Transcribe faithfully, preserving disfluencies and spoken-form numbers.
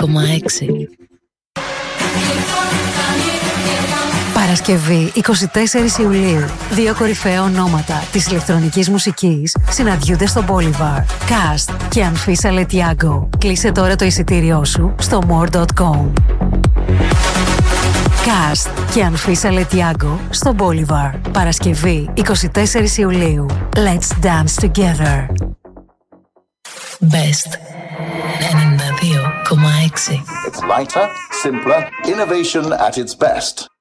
κόμμα έξι. Παρασκευή εικοστή τέταρτη Ιουλίου. Δύο κορυφαία ονόματα της ηλεκτρονικής μουσικής συναντιούνται στο Bolivar. Cast και Anfisa Letiago. Κλείσε τώρα το εισιτήριό σου στο more dot com. Cast και Anfisa Letiago στο Bolivar. Παρασκευή εικοστή τέταρτη Ιουλίου. Let's dance together. Best ενενήντα δύο κόμμα έξι. It's lighter, simpler, innovation at its best.